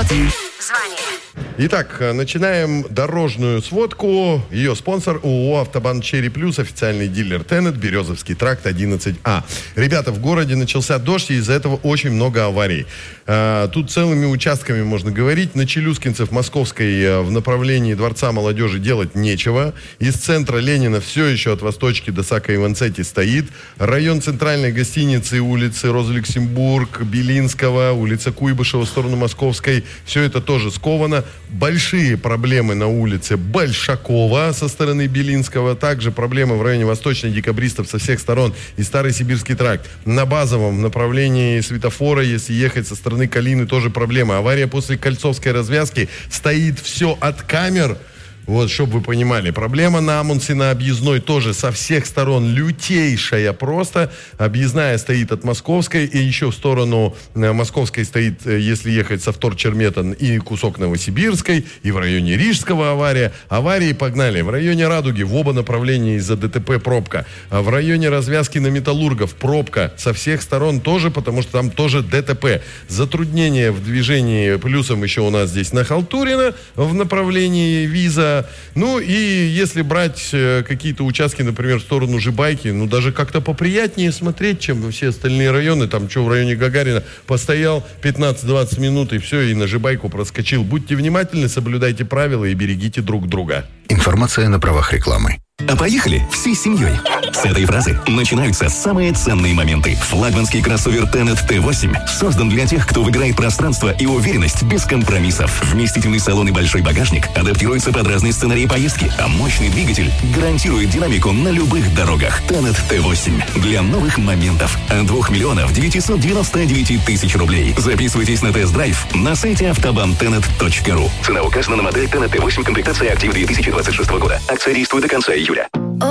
Вот, звони. Итак, начинаем дорожную сводку. Ее спонсор ООО «Автобан Черри Плюс», официальный дилер Тенет, Березовский тракт 11А. Ребята, в городе начался дождь, и из-за этого очень много аварий. Тут целыми участками можно говорить. На Челюскинцев Московской в направлении Дворца молодежи делать нечего. Из центра Ленина все еще от Восточки до Сака Иванцетти стоит. Район центральной гостиницы, улицы Роза-Люксембург, Белинского, улица Куйбышева в сторону Московской. Все это тоже сковано. Большие проблемы на улице Большакова со стороны Белинского. Также проблемы в районе Восточной, Декабристов со всех сторон и Старый Сибирский тракт. На Базовом в направлении светофора, если ехать со стороны Калины, тоже проблема. Авария после Кольцовской развязки. Стоит все от камер. Вот, чтобы вы понимали. Проблема на Амундсе, на объездной тоже со всех сторон лютейшая просто. Объездная стоит от Московской, и еще в сторону Московской стоит, если ехать со Втор-Черметан, и кусок Новосибирской, и в районе Рижского авария. Аварии погнали. В районе Радуги в оба направления из-за ДТП пробка. В районе развязки на Металлургов пробка со всех сторон тоже, потому что там тоже ДТП. Затруднение в движении плюсом еще у нас здесь на Халтурина в направлении Виза. Ну и если брать какие-то участки, например, в сторону Жибайки, ну даже как-то поприятнее смотреть, чем все остальные районы. Там что, в районе Гагарина постоял 15-20 минут и все, и на Жибайку проскочил. Будьте внимательны, соблюдайте правила и берегите друг друга. Информация на правах рекламы. А поехали всей семьей. С этой фразы начинаются самые ценные моменты. Флагманский кроссовер Tenet T8 создан для тех, кто выбирает пространство и уверенность без компромиссов. Вместительный салон и большой багажник адаптируются под разные сценарии поездки, а мощный двигатель гарантирует динамику на любых дорогах. Tenet T8 для новых моментов. От 2 миллионов 999 тысяч рублей. Записывайтесь на тест-драйв на сайте автобанtenet.ру. Цена указана на модель Tenet T8, комплектация актив 2026 года. Акция действует до конца июля.